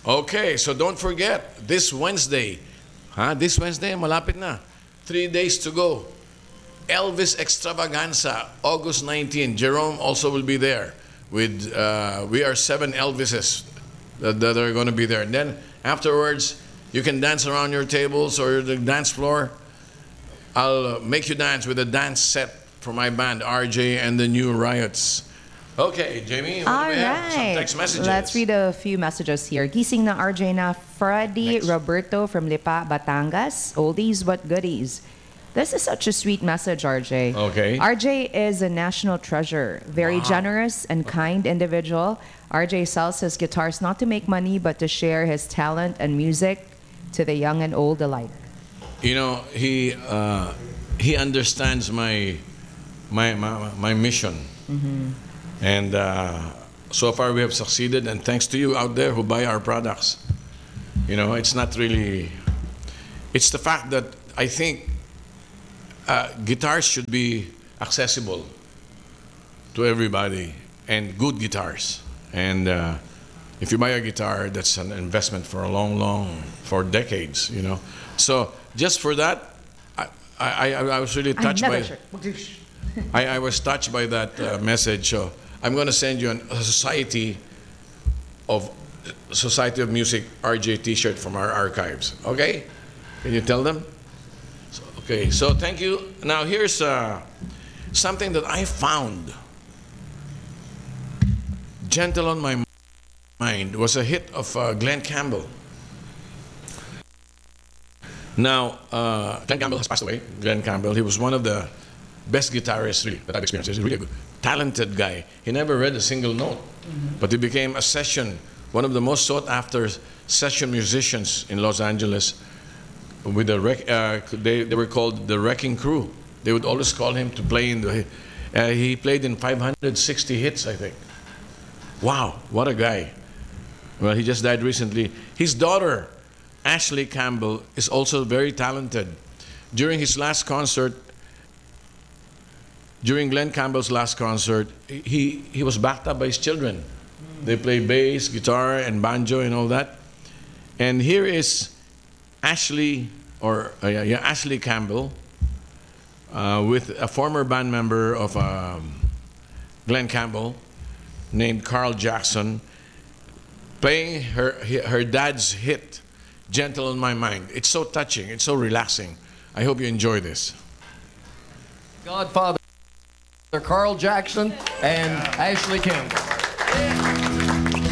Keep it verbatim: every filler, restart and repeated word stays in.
Okay, so don't forget, this Wednesday, ha? This Wednesday, malapit na. Three days to go. Elvis Extravaganza, August nineteenth. Jerome also will be there with, uh, we are seven Elvises that, that are going to be there. And then afterwards, you can dance around your tables or the dance floor. I'll uh, make you dance with a dance set for my band, R J and the New Riots. Okay, Jamie, what All do we have? Some right. text messages. Let's read a few messages here. Gising na R J na Freddy Next. Roberto from Lipa, Batangas. Oldies but goodies. This is such a sweet message, R J. Okay. R J is a national treasure, very Wow. generous and kind individual. R J sells his guitars not to make money, but to share his talent and music to the young and old alike. You know, he uh, he understands my my my, my mission, and uh, so far we have succeeded. And thanks to you out there who buy our products. You know, it's not really. It's the fact that I think uh, guitars should be accessible to everybody, and good guitars. And uh, if you buy a guitar, that's an investment for a long, long, for decades. You know, so just for that, I I, I, I was really touched by. I, I was touched by that uh, message. So I'm going to send you an, a society of Society of Music R J T-shirt from our archives. Okay, can you tell them? So, okay, so thank you. Now here's uh, something that I found. Gentle on My Mind was a hit of uh, Glenn Campbell. Now, uh, Glenn Campbell has passed away. Glenn Campbell, he was one of the best guitarists really that I've experienced. He's a really good, talented guy. He never read a single note, but he became a session, one of the most sought after session musicians in Los Angeles. With the rec- uh, they, they were called the Wrecking Crew. They would always call him to play in the. Uh, he played in five hundred sixty hits, I think. Wow, what a guy. Well, he just died recently. His daughter, Ashley Campbell, is also very talented. During his last concert, during Glenn Campbell's last concert, he, he was backed up by his children. They play bass, guitar, and banjo and all that. And here is Ashley, or uh, yeah, yeah, Ashley Campbell, uh, with a former band member of um, Glenn Campbell, named Carl Jackson, playing her her dad's hit, "Gentle on My Mind." It's so touching. It's so relaxing. I hope you enjoy this. Godfather Carl Jackson and Ashley Campbell.